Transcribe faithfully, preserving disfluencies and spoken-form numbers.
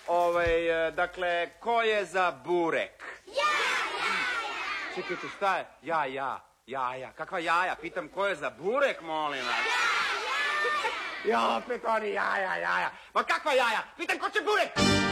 Ovaj, dakle, ko je za burek? Ja, ja, ja. Čekajte, šta je? Ja, ja, jaja. Kakva jaja? Pitam, ko je za burek, molim vas? Ja, ja, ja. Ja, opet oni jaja, jaja. Ma kakva jaja? Pitam, ko će burek?